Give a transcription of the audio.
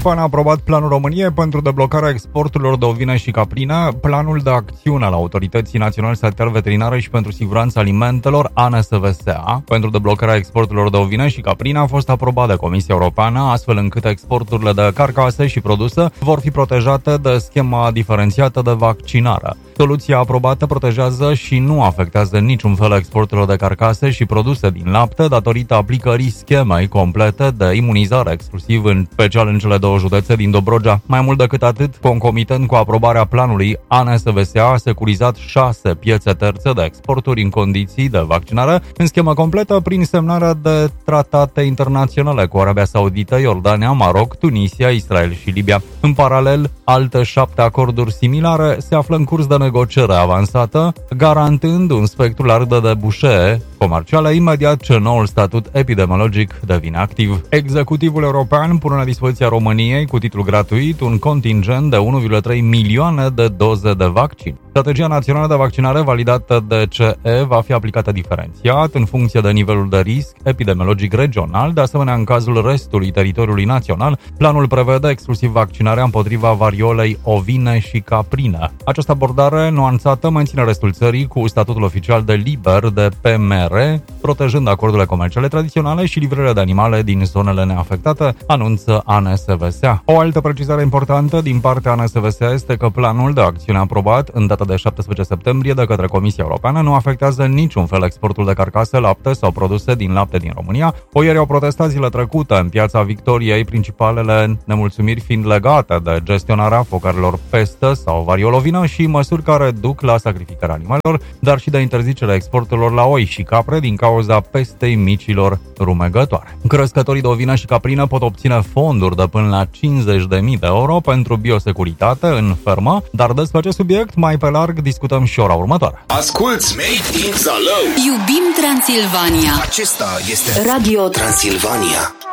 PAN a aprobat Planul României pentru deblocarea exporturilor de ovine și caprină, Planul de acțiune al Autorității Naționale Sanitar-Veterinare și pentru Siguranța Alimentelor, ANSVSA, pentru deblocarea exporturilor de ovine și caprină a fost aprobat de Comisia Europeană, astfel încât exporturile de carcase și produse vor fi protejate de schema diferențiată de vaccinare. Soluția aprobată protejează și nu afectează niciun fel exporturile de carcase și produse din lapte datorită aplicării schemei complete de imunizare, exclusiv în special în cele două județe din Dobrogea. Mai mult decât atât, concomitent cu aprobarea planului, ANSVSA a securizat 6 piețe terțe de exporturi în condiții de vaccinare, în schemă completă prin semnarea de tratate internaționale cu Arabia Saudită, Iordania, Maroc, Tunisia, Israel și Libia. În paralel, alte 7 acorduri similare se află în curs de negociere avansată, garantând un spectru larg de debușee comerciale imediat ce noul statut epidemiologic devine activ. Executivul european pune la dispoziția României cu titlu gratuit un contingent de 1,3 milioane de doze de vaccin. Strategia națională de vaccinare validată de CE va fi aplicată diferențiat în funcție de nivelul de risc epidemiologic regional, de asemenea în cazul restului teritoriului național. Planul prevede exclusiv vaccinarea împotriva variolei ovine și caprine. Această abordare nuanțată menține restul țării cu statutul oficial de liber de PMR, protejând acordurile comerciale tradiționale și livrările de animale din zonele neafectate, anunță ANSVSA. O altă precizare importantă din partea ANSVSA este că planul de acțiune aprobat în data de 17 septembrie de către Comisia Europeană nu afectează niciun fel exportul de carcase, lapte sau produse din lapte din România. Ieri au protestat zile trecute în Piața Victoriei, principalele nemulțumiri fiind legate de gestionarea focarelor pestă sau variolovină și măsuri care duc la sacrificarea animalelor, dar și de interzicerea exporturilor la oi și capre din cauza pestei micilor rumegătoare. Crescătorii de ovină și caprină pot obține fonduri de până la 50.000 de euro pentru biosecuritate în fermă, dar despre acest subiect mai pe larg discutăm și ora următoare. Asculți Made in Zalău. Iubim Transilvania. Acesta este Radio Transilvania.